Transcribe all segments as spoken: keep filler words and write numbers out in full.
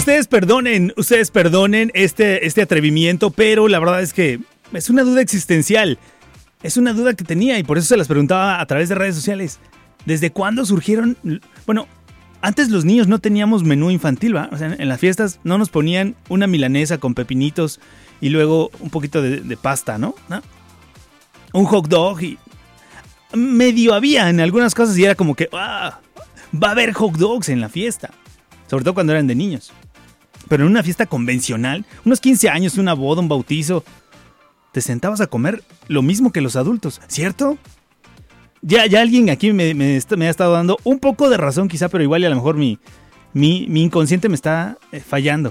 ustedes perdonen, ustedes perdonen este, este atrevimiento, pero la verdad es que es una duda existencial. Es una duda que tenía y por eso se las preguntaba a través de redes sociales. ¿Desde cuándo surgieron? Bueno, antes los niños no teníamos menú infantil, ¿va? O sea, en las fiestas no nos ponían una milanesa con pepinitos y luego un poquito de, de pasta, ¿no? ¿no? Un hot dog y medio había en algunas cosas y era como que ah, va a haber hot dogs en la fiesta, sobre todo cuando eran de niños. Pero en una fiesta convencional, unos quince años, una boda, un bautizo, te sentabas a comer lo mismo que los adultos, ¿cierto? Ya, ya alguien aquí me, me, me ha estado dando un poco de razón quizá, pero igual y a lo mejor mi, mi, mi inconsciente me está eh, fallando.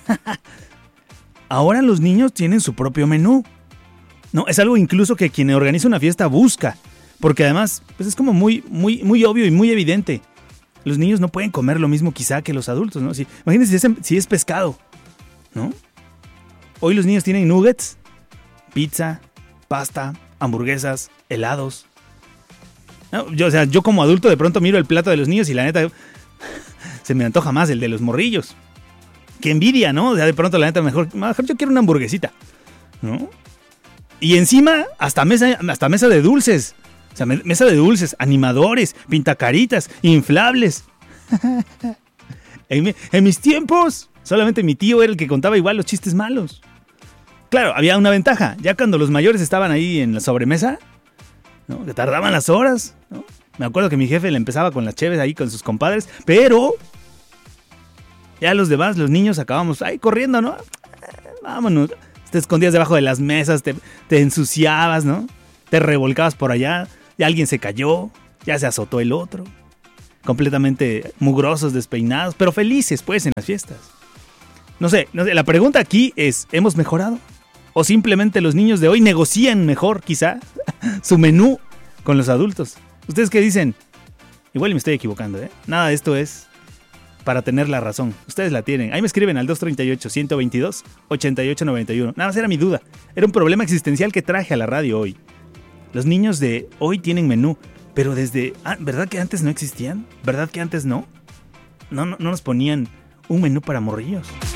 Ahora los niños tienen su propio menú. No, es algo incluso que quien organiza una fiesta busca, porque además pues es como muy, muy, muy obvio y muy evidente. Los niños no pueden comer lo mismo quizá que los adultos, ¿no? Si, imagínense si es, si es pescado, ¿no? Hoy los niños tienen nuggets, pizza, pasta, hamburguesas, helados. No, yo, o sea, yo como adulto de pronto miro el plato de los niños y la neta se me antoja más el de los morrillos. Qué envidia, ¿no? O sea, de pronto la neta mejor, mejor yo quiero una hamburguesita, ¿no? Y encima hasta mesa, hasta mesa de dulces. O sea, mesa de dulces, animadores, pintacaritas, inflables. en, mi, en mis tiempos, solamente mi tío era el que contaba igual los chistes malos. Claro, había una ventaja. Ya cuando los mayores estaban ahí en la sobremesa, ¿no? Que tardaban las horas, ¿no? Me acuerdo que mi jefe le empezaba con las cheves ahí con sus compadres, pero ya los demás, los niños, acabamos ahí corriendo, ¿no? Vámonos. Te escondías debajo de las mesas, te, te ensuciabas, ¿no? Te revolcabas por allá, ya alguien se cayó, ya se azotó el otro. Completamente mugrosos, despeinados, pero felices, pues, en las fiestas. No sé, no sé, la pregunta aquí es, ¿hemos mejorado? ¿O simplemente los niños de hoy negocian mejor, quizá, su menú con los adultos? ¿Ustedes qué dicen? Igual me estoy equivocando, ¿eh? Nada de esto es para tener la razón. Ustedes la tienen. Ahí me escriben al dos treinta y ocho, ciento veintidós, ochenta y ocho noventa y uno. Nada más era mi duda. Era un problema existencial que traje a la radio hoy. Los niños de hoy tienen menú, pero desde... Ah, ¿verdad que antes no existían? ¿Verdad que antes no? No, no, no nos ponían un menú para morrillos.